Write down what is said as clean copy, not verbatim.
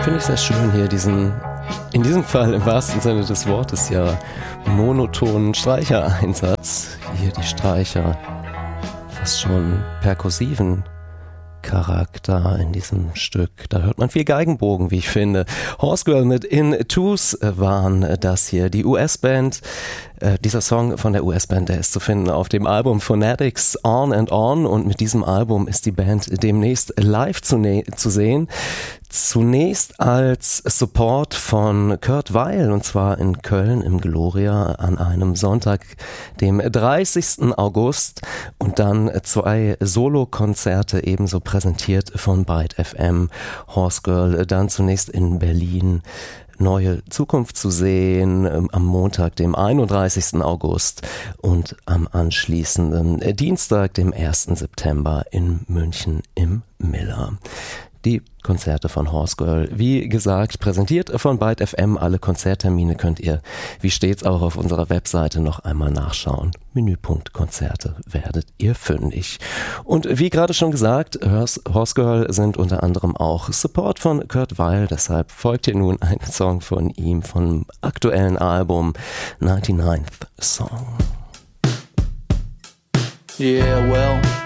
finde ich sehr schön hier in diesem Fall im wahrsten Sinne des Wortes ja monotonen Streichereinsatz. Hier die Streicher fast schon perkussiven Charakter in diesem Stück. Da hört man viel Geigenbogen, wie ich finde. Horse Girl mit In Twos waren das hier. Die US-Band, dieser Song von der US-Band, der ist zu finden auf dem Album Phonetics On and On, und mit diesem Album ist die Band demnächst live zu sehen. Zunächst als Support von Kurt Weill, und zwar in Köln im Gloria an einem Sonntag, dem 30. August, und dann 2 Solokonzerte ebenso präsentiert von Byte FM. Horse Girl dann zunächst in Berlin, Neue Zukunft zu sehen am Montag, dem 31. August, und am anschließenden Dienstag, dem 1. September in München im Miller. Die Konzerte von Horse Girl, wie gesagt, präsentiert von Byte FM. Alle Konzerttermine könnt ihr, wie stets, auch auf unserer Webseite noch einmal nachschauen. Menüpunkt Konzerte werdet ihr fündig. Und wie gerade schon gesagt, Horse Girl sind unter anderem auch Support von Kurt Weill. Deshalb folgt hier nun ein Song von ihm, vom aktuellen Album 99th Song. Yeah, well,